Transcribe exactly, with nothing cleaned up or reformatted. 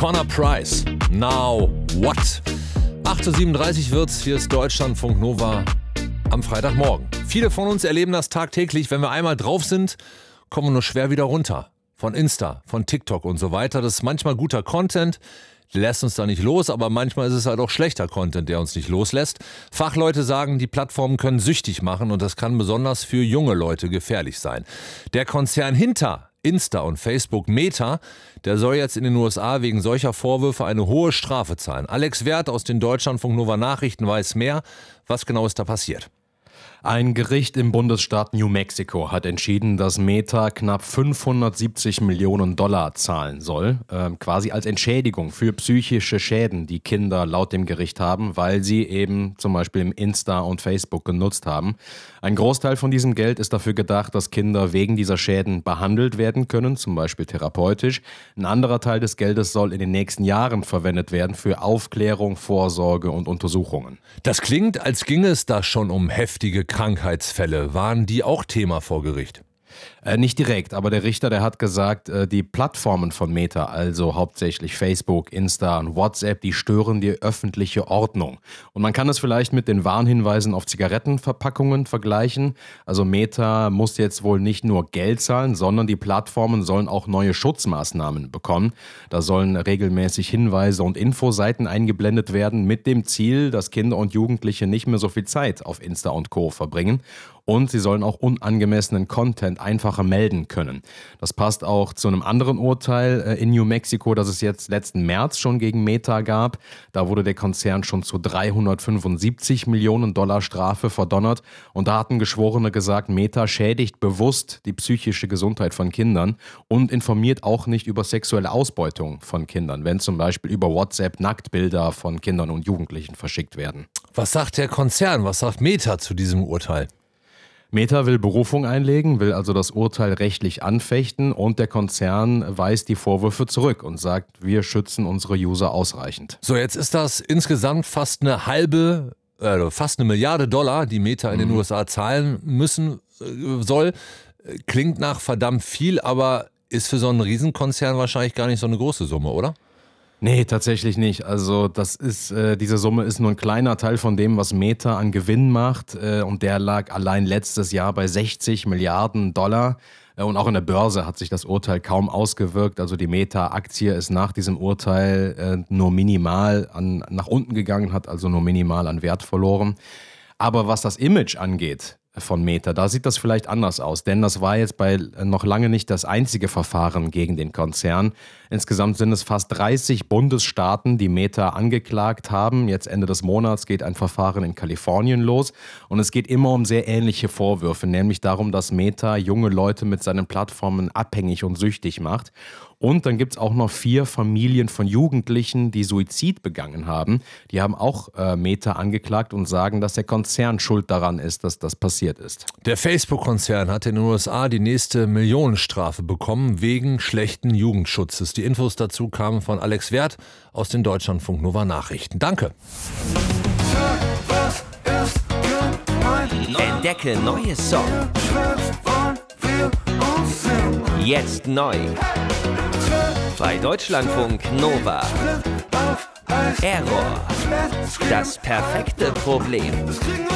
Connor Price. Now what? acht Uhr siebenunddreißig wird's. Hier ist Deutschlandfunk Nova am Freitagmorgen. Viele von uns erleben das tagtäglich. Wenn wir einmal drauf sind, kommen wir nur schwer wieder runter. Von Insta, von TikTok und so weiter. Das ist manchmal guter Content, der lässt uns da nicht los, aber manchmal ist es halt auch schlechter Content, der uns nicht loslässt. Fachleute sagen, die Plattformen können süchtig machen und das kann besonders für junge Leute gefährlich sein. Der Konzern hinter Insta und Facebook, Meta, der soll jetzt in den U S A wegen solcher Vorwürfe eine hohe Strafe zahlen. Alex Werth aus den Deutschlandfunk Nova Nachrichten weiß mehr. Was genau ist da passiert? Ein Gericht im Bundesstaat New Mexico hat entschieden, dass Meta knapp fünfhundertsiebzig Millionen Dollar zahlen soll, äh, quasi als Entschädigung für psychische Schäden, die Kinder laut dem Gericht haben, weil sie eben zum Beispiel im Insta und Facebook genutzt haben. Ein Großteil von diesem Geld ist dafür gedacht, dass Kinder wegen dieser Schäden behandelt werden können, zum Beispiel therapeutisch. Ein anderer Teil des Geldes soll in den nächsten Jahren verwendet werden für Aufklärung, Vorsorge und Untersuchungen. Das klingt, als ginge es da schon um heftige Krankheitsfälle. Waren die auch Thema vor Gericht? Äh, nicht direkt, aber der Richter, der hat gesagt, äh, die Plattformen von Meta, also hauptsächlich Facebook, Insta und WhatsApp, die stören die öffentliche Ordnung. Und man kann es vielleicht mit den Warnhinweisen auf Zigarettenverpackungen vergleichen. Also Meta muss jetzt wohl nicht nur Geld zahlen, sondern die Plattformen sollen auch neue Schutzmaßnahmen bekommen. Da sollen regelmäßig Hinweise und Infoseiten eingeblendet werden mit dem Ziel, dass Kinder und Jugendliche nicht mehr so viel Zeit auf Insta und Co. verbringen. Und sie sollen auch unangemessenen Content einfacher melden können. Das passt auch zu einem anderen Urteil in New Mexico, das es jetzt letzten März schon gegen Meta gab. Da wurde der Konzern schon zu dreihundertfünfundsiebzig Millionen Dollar Strafe verdonnert. Und da hatten Geschworene gesagt, Meta schädigt bewusst die psychische Gesundheit von Kindern und informiert auch nicht über sexuelle Ausbeutung von Kindern, wenn zum Beispiel über WhatsApp Nacktbilder von Kindern und Jugendlichen verschickt werden. Was sagt der Konzern? Was sagt Meta zu diesem Urteil? Meta will Berufung einlegen, will also das Urteil rechtlich anfechten und der Konzern weist die Vorwürfe zurück und sagt, wir schützen unsere User ausreichend. So, jetzt ist das insgesamt fast eine halbe, äh, fast eine Milliarde Dollar, die Meta in den mhm. U S A zahlen müssen äh, soll. Klingt nach verdammt viel, aber ist für so einen Riesenkonzern wahrscheinlich gar nicht so eine große Summe, oder? Nee, tatsächlich nicht. Also das ist, äh, diese Summe ist nur ein kleiner Teil von dem, was Meta an Gewinn macht. Äh, und der lag allein letztes Jahr bei sechzig Milliarden Dollar. Äh, und auch in der Börse hat sich das Urteil kaum ausgewirkt. Also die Meta-Aktie ist nach diesem Urteil äh, nur minimal an, nach unten gegangen, hat also nur minimal an Wert verloren. Aber was das Image angeht von Meta, da sieht das vielleicht anders aus, denn das war jetzt bei noch lange nicht das einzige Verfahren gegen den Konzern. Insgesamt sind es fast dreißig Bundesstaaten, die Meta angeklagt haben. Jetzt Ende des Monats geht ein Verfahren in Kalifornien los und es geht immer um sehr ähnliche Vorwürfe, nämlich darum, dass Meta junge Leute mit seinen Plattformen abhängig und süchtig macht. Und dann gibt es auch noch vier Familien von Jugendlichen, die Suizid begangen haben. Die haben auch äh, Meta angeklagt und sagen, dass der Konzern schuld daran ist, dass das passiert ist. Der Facebook-Konzern hat in den U S A die nächste Millionenstrafe bekommen wegen schlechten Jugendschutzes. Die Infos dazu kamen von Alex Werth aus den Deutschlandfunk Nova Nachrichten. Danke. Entdecke neue Songs. Jetzt neu. Bei Deutschlandfunk Nova. Error. Das perfekte Problem.